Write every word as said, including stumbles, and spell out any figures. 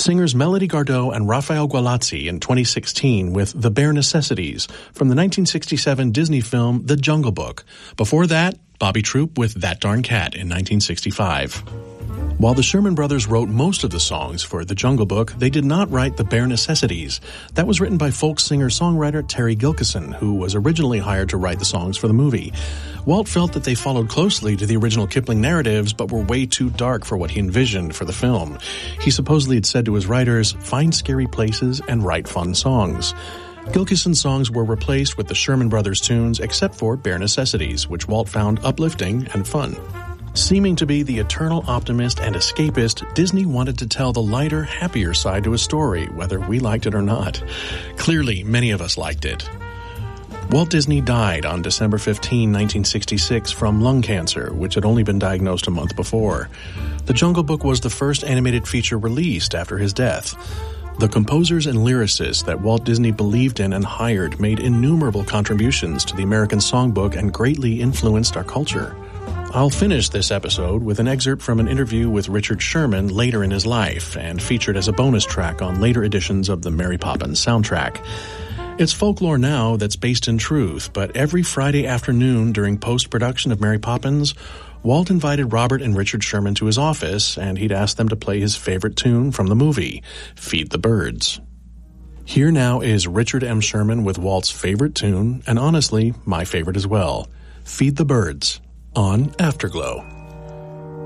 Singers Melody Gardot and Rafael Gualazzi in twenty sixteen with The Bare Necessities from the nineteen sixty-seven Disney film The Jungle Book. Before that, Bobby Troup with That Darn Cat in nineteen sixty-five. While the Sherman Brothers wrote most of the songs for The Jungle Book, they did not write The Bare Necessities. That was written by folk singer-songwriter Terry Gilkyson, who was originally hired to write the songs for the movie. Walt felt that they followed closely to the original Kipling narratives, but were way too dark for what he envisioned for the film. He supposedly had said to his writers, "Find scary places and write fun songs." Gilkyson's songs were replaced with the Sherman Brothers tunes, except for Bare Necessities, which Walt found uplifting and fun. Seeming to be the eternal optimist and escapist, Disney wanted to tell the lighter, happier side to a story, whether we liked it or not. Clearly, many of us liked it. Walt Disney died on December fifteenth, nineteen sixty-six from lung cancer, which had only been diagnosed a month before. The Jungle Book was the first animated feature released after his death. The composers and lyricists that Walt Disney believed in and hired made innumerable contributions to the American songbook and greatly influenced our culture. I'll finish this episode with an excerpt from an interview with Richard Sherman later in his life and featured as a bonus track on later editions of the Mary Poppins soundtrack. It's folklore now that's based in truth, but every Friday afternoon during post-production of Mary Poppins, Walt invited Robert and Richard Sherman to his office, and he'd ask them to play his favorite tune from the movie, Feed the Birds. Here now is Richard M. Sherman with Walt's favorite tune, and honestly, my favorite as well, Feed the Birds, on Afterglow.